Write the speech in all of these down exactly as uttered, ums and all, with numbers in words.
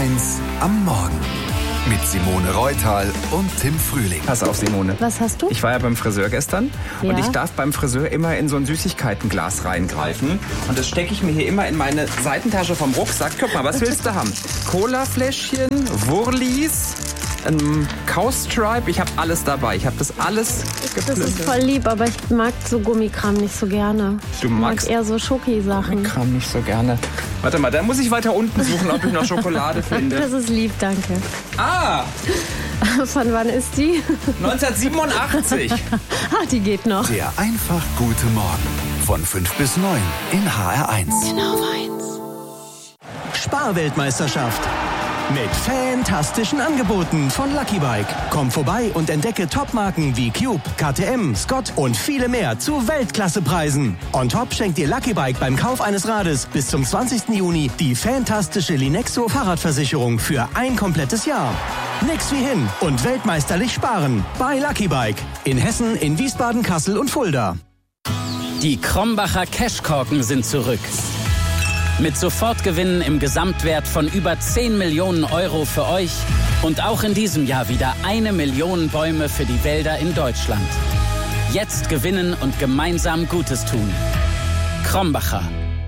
eins am Morgen. Mit Simone Reutal und Tim Frühling. Pass auf, Simone. Was hast du? Ich war ja beim Friseur gestern Ja. und ich darf beim Friseur immer in so ein Süßigkeitenglas reingreifen. Und das stecke ich mir hier immer in meine Seitentasche vom Rucksack. Guck mal, was willst du haben? Colafläschchen, Wurlis, ein Cowstripe. Ich habe alles dabei. Ich habe das alles Das geplündert. ist voll lieb, aber ich mag so Gummikram nicht so gerne. Ich Du magst mag eher so Schoki-Sachen. Kram nicht so gerne. Warte mal, da muss ich weiter unten suchen, ob ich noch Schokolade finde. Das ist lieb, danke. Ah, Von wann ist die? neunzehnhundertsiebenundachtzig. Ah, die geht noch. Der einfach gute Morgen. Von fünf bis neun in H R eins. Genau meins. Sparweltmeisterschaft. Mit fantastischen Angeboten von Lucky Bike. Komm vorbei und entdecke Topmarken wie Cube, K T M, Scott und viele mehr zu Weltklassepreisen. On top schenkt dir Lucky Bike beim Kauf eines Rades bis zum zwanzigsten Juni die fantastische Linexo Fahrradversicherung für ein komplettes Jahr. Nix wie hin und weltmeisterlich sparen bei Lucky Bike. In Hessen, in Wiesbaden, Kassel und Fulda. Die Krombacher Cashkorken sind zurück. Mit Sofortgewinnen im Gesamtwert von über zehn Millionen Euro für euch und auch in diesem Jahr wieder eine Million Bäume für die Wälder in Deutschland. Jetzt gewinnen und gemeinsam Gutes tun. Krombacher.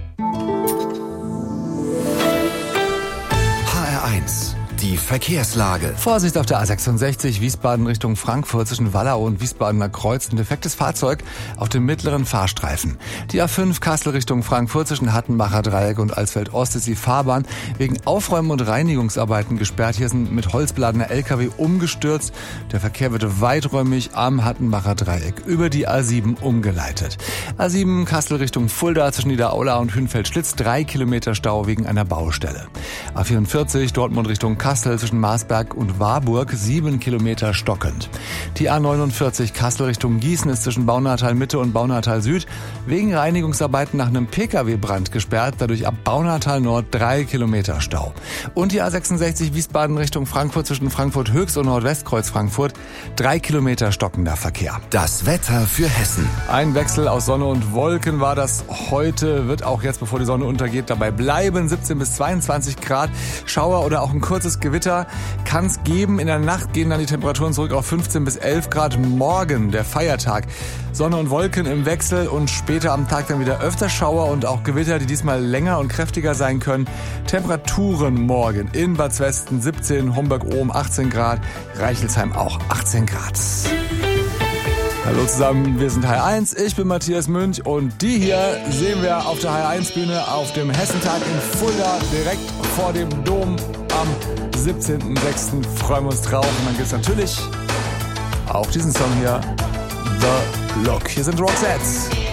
H R eins. Die Verkehrslage. Vorsicht auf der A sechsundsechzig, Wiesbaden Richtung Frankfurt zwischen Wallau und Wiesbadener Kreuz. Ein defektes Fahrzeug auf dem mittleren Fahrstreifen. Die A fünf Kassel Richtung Frankfurt zwischen Hattenbacher Dreieck und Alsfeld Ost ist die Fahrbahn wegen Aufräumen und Reinigungsarbeiten gesperrt. Hier sind mit Holz beladener L K W umgestürzt. Der Verkehr wird weiträumig am Hattenbacher Dreieck über die A sieben umgeleitet. A sieben Kassel Richtung Fulda zwischen Niederaula und Hünfeld-Schlitz. Drei Kilometer Stau wegen einer Baustelle. A vierundvierzig Dortmund Richtung Kassel zwischen Marsberg und Warburg, sieben Kilometer stockend. Die A neunundvierzig Kassel Richtung Gießen ist zwischen Baunatal Mitte und Baunatal Süd wegen Reinigungsarbeiten nach einem Pkw-Brand gesperrt, dadurch ab Baunatal Nord drei Kilometer Stau. Und die A sechsundsechzig Wiesbaden Richtung Frankfurt zwischen Frankfurt Höchst und Nordwestkreuz Frankfurt, drei Kilometer stockender Verkehr. Das Wetter für Hessen. Ein Wechsel aus Sonne und Wolken war das heute, wird auch jetzt, bevor die Sonne untergeht, dabei bleiben. siebzehn bis zweiundzwanzig Grad, Schauer oder auch ein kurzes Gewitter kann es geben. In der Nacht gehen dann die Temperaturen zurück auf fünfzehn bis elf Grad. Morgen, der Feiertag, Sonne und Wolken im Wechsel und später am Tag dann wieder öfter Schauer und auch Gewitter, die diesmal länger und kräftiger sein können. Temperaturen morgen in Bad Zwesten siebzehn, Homburg-Ohm achtzehn Grad, Reichelsheim auch achtzehn Grad. Hallo zusammen, wir sind H R eins, ich bin Matthias Münch und die hier sehen wir auf der H R eins Bühne auf dem Hessentag in Fulda, direkt vor dem Dom am siebzehnten sechsten Freuen wir uns drauf und dann gibt's natürlich auch diesen Song hier, The Look. Hier sind Roxette.